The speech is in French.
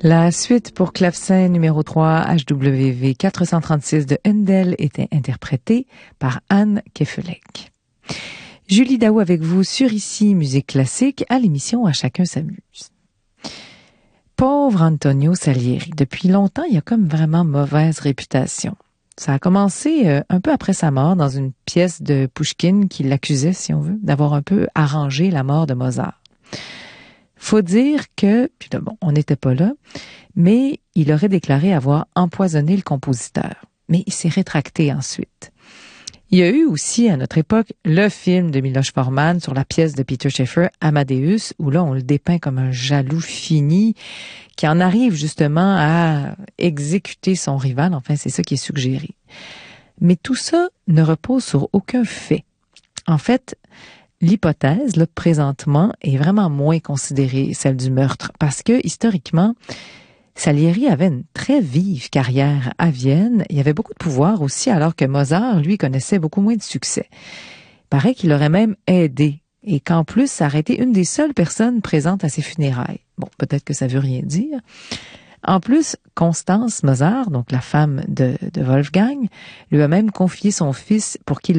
La suite pour clavecin numéro 3 HWV 436 de Handel était interprétée par Anne Kefelec. Julie Daou avec vous sur Ici Musique Classique à l'émission À chacun s'amuse. Pauvre Antonio Salieri, depuis longtemps il a comme vraiment mauvaise réputation. Ça a commencé un peu après sa mort dans une pièce de Pouchkine qui l'accusait, si on veut, d'avoir un peu arrangé la mort de Mozart. Faut dire que, puis bon, on n'était pas là, mais il aurait déclaré avoir empoisonné le compositeur. Mais il s'est rétracté ensuite. Il y a eu aussi, à notre époque, le film de Miloš Forman sur la pièce de Peter Shaffer, Amadeus, où là, on le dépeint comme un jaloux fini qui en arrive justement à exécuter son rival. Enfin, c'est ça qui est suggéré. Mais tout ça ne repose sur aucun fait. En fait, l'hypothèse, là, présentement, est vraiment moins considérée, celle du meurtre, parce que, historiquement, Salieri avait une très vive carrière à Vienne. Il avait beaucoup de pouvoir aussi, alors que Mozart, lui, connaissait beaucoup moins de succès. Il paraît qu'il aurait même aidé, et qu'en plus, ça aurait été une des seules personnes présentes à ses funérailles. Bon, peut-être que ça veut rien dire. En plus, Constance Mozart, donc la femme de Wolfgang, lui a même confié son fils pour qu'il